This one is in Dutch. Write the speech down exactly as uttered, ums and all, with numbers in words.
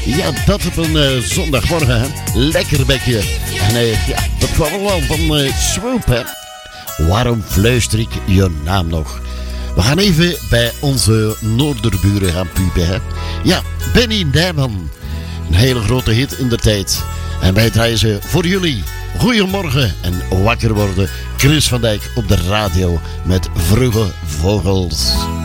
Ja, dat op een uh, zondagmorgen, hè. Lekker bekje. En uh, ja, dat kwam wel van uh, Swoop, hè. Waarom fluister ik je naam nog? We gaan even bij onze Noorderburen gaan piepen, hè. Ja, Benny Nijman. Een hele grote hit in de tijd. En wij draaien ze voor jullie. Goedemorgen en wakker worden. Chris van Dijk op de radio met Vroege Vogels.